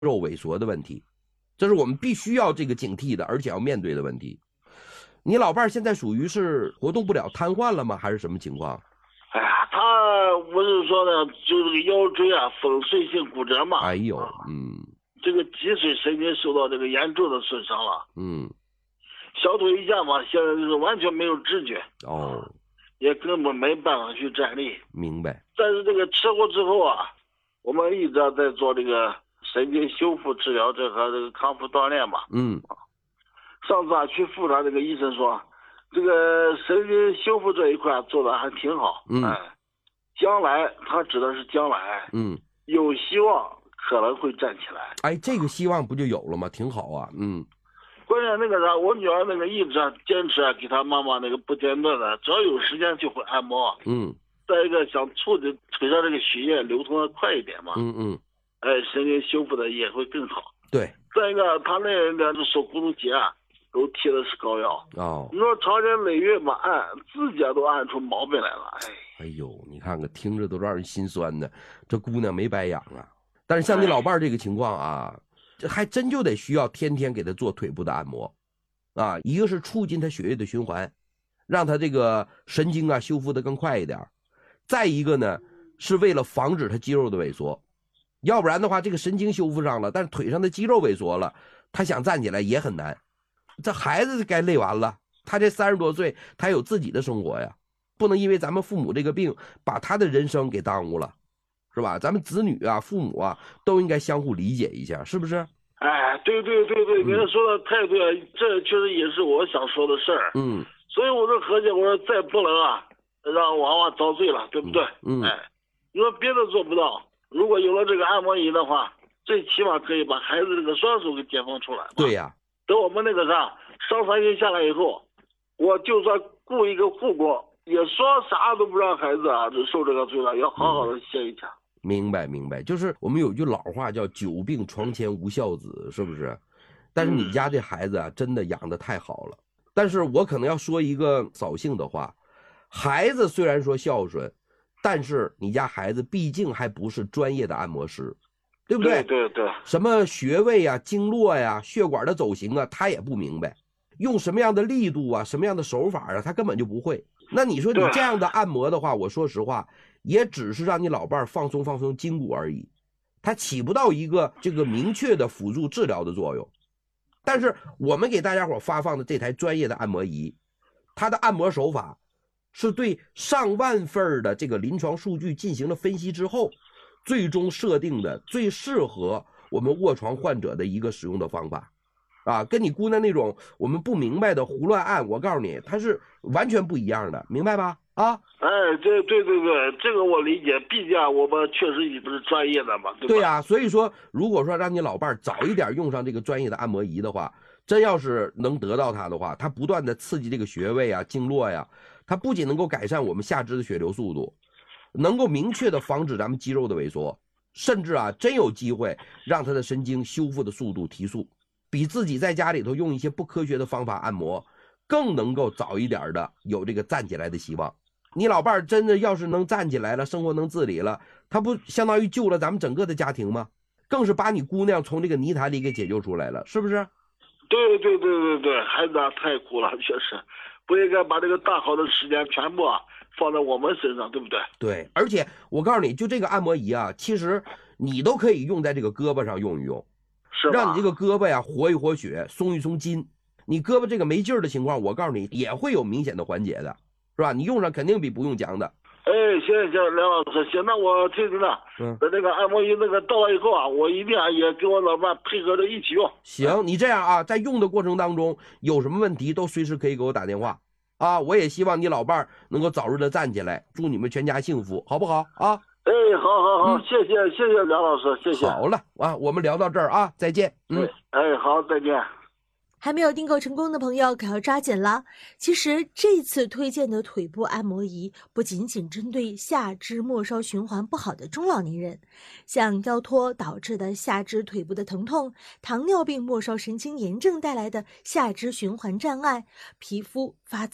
肉萎缩的问题，这是我们必须要这个警惕的，而且要面对的问题。你老伴儿现在属于是活动不了瘫痪了吗？还是什么情况？ 哎呀，他我是说呢，就这个腰椎啊粉碎性骨折嘛。 哎呦， 这个脊髓神经受到这个严重的损伤了。小腿一下嘛，现在就是完全没有知觉。也根本没办法去站立。 明白。 但是这个车祸之后啊，我们一直在做这个神经修复治疗，这和这个康复锻炼嘛。上次去复查，这个医生说，这个神经修复这一块做的还挺好。将来他指的是将来。有希望可能会站起来。 哎，这个希望不就有了吗？挺好啊。 关键那个啥，我女儿那个一直坚持给她妈妈那个不间断的，只要有时间就会按摩。再一个想促进腿上这个血液流通的快一点嘛。神经修复的也会更好。 对。 再一个，她那两只手骨头节啊，都贴的是膏药。你说长年累月嘛按，自己都按出毛病来了。 哎呦，你看看，听着都让人心酸的，这姑娘没白养啊。但是像你老伴儿这个情况啊，这还真就得需要天天给他做腿部的按摩啊。一个是促进他血液的循环，让他这个神经啊修复的更快一点。再一个呢，是为了防止他肌肉的萎缩。要不然的话，这个神经修复上了，但是腿上的肌肉萎缩了，他想站起来也很难。这孩子该累完了，他这30多岁，他有自己的生活呀，不能因为咱们父母这个病把他的人生给耽误了，是吧？咱们子女啊、父母啊，都应该相互理解一下，是不是？ 对，您说的太对了，这确实也是我想说的事儿。所以我就合计，我说再不能让娃娃遭罪了，对不对？你说别的做不到，如果有了这个按摩仪的话，最起码可以把孩子这个双手给解放出来。 对呀。 等我们那个啥伤残期下来以后，我就算雇一个护工，也说啥都不让孩子受这个罪了，要好好的歇一下。 明白，就是我们有句老话叫久病床前无孝子，是不是？但是你家这孩子真的养得太好了。但是我可能要说一个扫兴的话，孩子虽然说孝顺，但是你家孩子毕竟还不是专业的按摩师，对不对？ 对， 什么穴位啊、经络呀、血管的走形啊，他也不明白，用什么样的力度啊、什么样的手法啊，他根本就不会。那你说你这样的按摩的话，我说实话，也只是让你老伴放松筋骨而已，它起不到一个这个明确的辅助治疗的作用。但是我们给大家伙发放的这台专业的按摩仪，它的按摩手法是对上万份的这个临床数据进行了分析之后，最终设定的最适合我们卧床患者的一个使用的方法跟你姑娘那种我们不明白的胡乱按，我告诉你它是完全不一样的，明白吧？ 对，这个我理解，毕竟我们确实也不是专业的嘛，对吧？ 对呀，所以说如果说让你老伴早一点用上这个专业的按摩仪的话，真要是能得到它的话，它不断的刺激这个穴位啊、经络呀，它不仅能够改善我们下肢的血流速度，能够明确的防止咱们肌肉的萎缩，甚至真有机会让他的神经修复的速度提速，比自己在家里头用一些不科学的方法按摩更能够早一点的有这个站起来的希望。你老伴真的要是能站起来了，生活能自理了，他不相当于救了咱们整个的家庭吗？更是把你姑娘从这个泥潭里给解救出来了，是不是？ 对，孩子太苦了，确实不应该把这个大好的时间全部放在我们身上，对不对？ 对，而且我告诉你，就这个按摩仪其实你都可以用在这个胳膊上用一用， 是吧？ 让你这个胳膊活一活血，松一松筋。你胳膊这个没劲儿的情况，我告诉你也会有明显的缓解的，是吧？你用上肯定比不用强的。 行，梁老师，行，那我听了。等那个按摩仪那个到了以后我一定也跟我老伴配合着一起用。 行，你这样在用的过程当中有什么问题都随时可以给我打电话我也希望你老伴能够早日的站起来，祝你们全家幸福，好不好好， 谢谢梁老师，谢谢。 好了我们聊到这儿再见。 好，再见。 还没有订购成功的朋友可要抓紧了。其实这次推荐的腿部按摩仪不仅仅针对下肢末梢循环不好的中老年人，像腰托导致的下肢腿部的疼痛，糖尿病末梢神经炎症带来的下肢循环障碍，皮肤发紫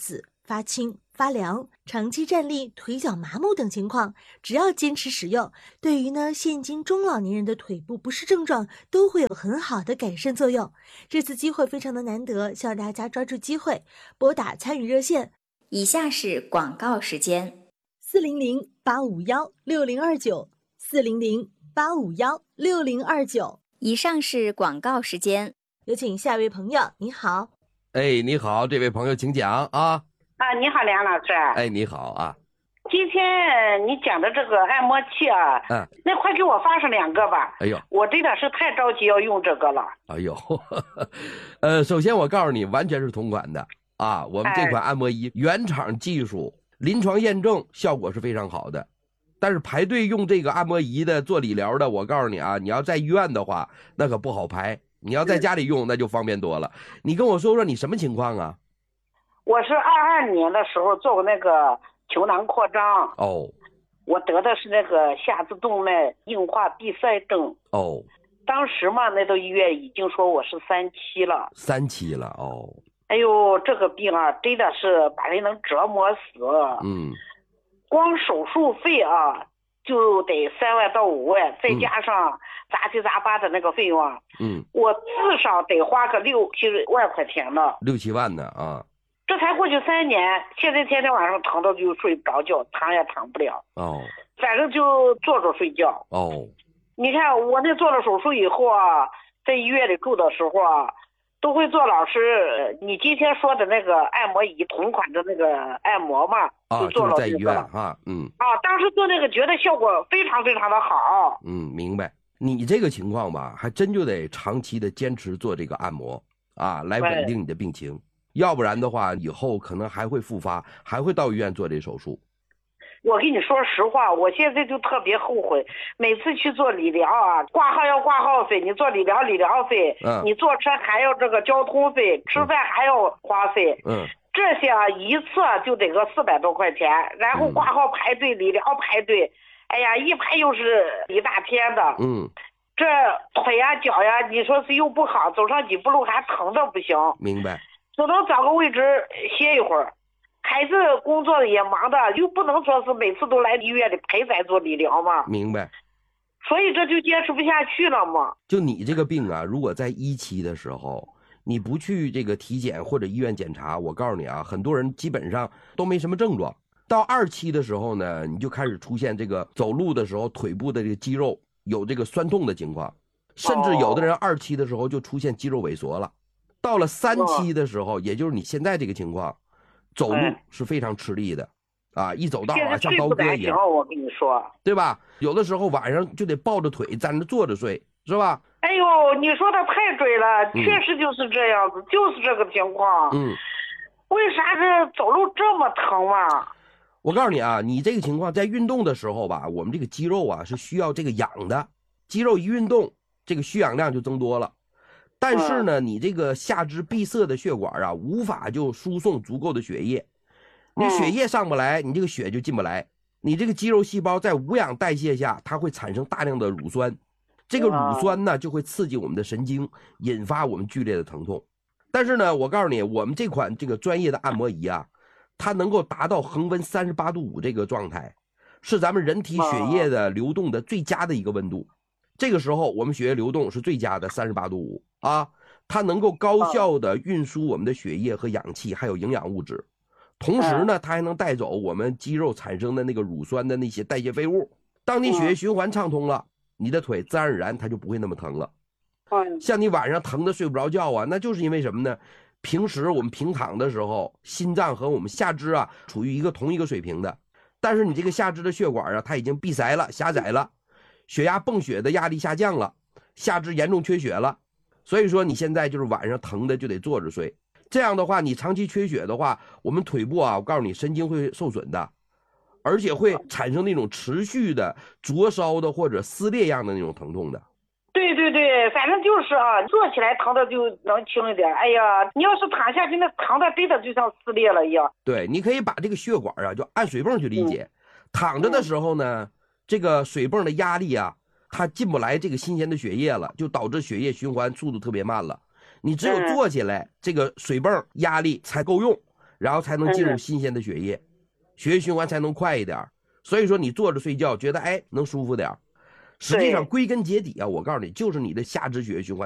发青、发凉、长期站立、腿脚麻木等情况，只要坚持使用，对于现今中老年人的腿部不适症状都会有很好的改善作用。这次机会非常的难得，希望大家抓住机会，拨打参与热线。 以下是广告时间 ：400-851-6029，400-851-6029。 以上是广告时间， 有请下一位朋友。你好。 哎，你好，这位朋友请讲啊。 你好，梁老师。 哎，你好啊。 今天你讲的这个按摩器啊，那快给我发上2个吧。 哎呦， 我真的是太着急要用这个了。 哎呦，首先我告诉你，完全是同款的啊。我们这款按摩仪原厂技术，临床验证效果是非常好的。但是排队用这个按摩仪的做理疗的，我告诉你啊，你要在医院的话，那可不好排。你要在家里用，那就方便多了。你跟我说说你什么情况啊？ 我是22年的时候做过那个球囊扩张。 哦。 我得的是那个下肢动脉硬化闭塞症。 哦。 当时嘛，那医院已经说我是3期了。 3期了哦。 哎呦，这个病啊，真的是把人能折磨死。光手术费啊，就得3万到5万，再加上杂七杂八的那个费用啊，我至少得花个6、7万块钱呢，6、 7万呢啊！ 这才过去3年，现在天天晚上疼到就睡不着觉，躺也躺不了。 哦， 反正就坐着睡觉。 哦， 你看我那做了手术以后啊，在医院里住的时候啊，都会做老师你今天说的那个按摩仪同款的那个按摩嘛，就做了就是在医院啊， 当时做那个觉得效果非常非常的好。 明白。你这个情况吧，还真就得长期的坚持做这个按摩啊，来稳定你的病情，要不然的话，以后可能还会复发，还会到医院做这手术。 我跟你说实话，我现在就特别后悔，每次去做理疗啊，挂号要挂号费，你做理疗费，你坐车还要这个交通费，吃饭还要花费，这些啊一次就得个400多块钱，然后挂号排队，理疗排队，哎呀，一排又是一大天的，这腿呀脚呀，你说是又不好，走上几步路还疼的不行。 明白。 只能找个位置歇一会儿。孩子工作也忙的，又不能说是每次都来医院里陪咱做理疗嘛。 明白。 所以这就坚持不下去了嘛。 就你这个病啊，如果在1期的时候，你不去这个体检或者医院检查，我告诉你啊，很多人基本上都没什么症状。到2期的时候呢，你就开始出现这个走路的时候腿部的这个肌肉有这个酸痛的情况，甚至有的人2期的时候就出现肌肉萎缩了。到了3期的时候，也就是你现在这个情况，走路是非常吃力的啊，一走道啊像刀割一样。 我跟你说， 对吧？有的时候晚上就得抱着腿站着坐着睡，是吧？ 哎呦，你说的太对了，确实就是这样子，就是这个情况。为啥这走路这么疼嘛？ 我告诉你啊，你这个情况在运动的时候吧，我们这个肌肉啊是需要这个氧的，肌肉一运动，这个需氧量就增多了。但是呢，你这个下肢闭塞的血管啊，无法就输送足够的血液，你血液上不来，你这个血就进不来，你这个肌肉细胞在无氧代谢下，它会产生大量的乳酸，这个乳酸呢就会刺激我们的神经，引发我们剧烈的疼痛。但是呢，我告诉你，我们这款这个专业的按摩仪啊，它能够达到恒温38度5这个状态，是咱们人体血液的流动的最佳的一个温度。这个时候我们血液流动是最佳的38度5啊，它能够高效的运输我们的血液和氧气还有营养物质，同时呢它还能带走我们肌肉产生的那个乳酸的那些代谢废物。当你血液循环畅通了，你的腿自然而然它就不会那么疼了。像你晚上疼的睡不着觉啊，那就是因为什么呢？平时我们平躺的时候，心脏和我们下肢啊处于同一个水平的，但是你这个下肢的血管啊它已经闭塞了，狭窄了，血压泵血的压力下降了，下肢严重缺血了，所以说你现在就是晚上疼的就得坐着睡。这样的话，你长期缺血的话，我们腿部啊，我告诉你神经会受损的，而且会产生那种持续的灼烧的或者撕裂样的那种疼痛的。 对对对，反正就是啊，坐起来疼的就能轻一点。哎呀，你要是躺下去，那疼的真的就像撕裂了一样。 对，你可以把这个血管啊，就按水泵去理解。躺着的时候呢，这个水泵的压力啊，它进不来这个新鲜的血液了，就导致血液循环速度特别慢了。你只有坐起来，这个水泵压力才够用， 然后才能进入新鲜的血液，血液循环才能快一点。所以说你坐着睡觉觉得能舒服点。实际上归根结底啊，我告诉你，就是你的下肢血液循环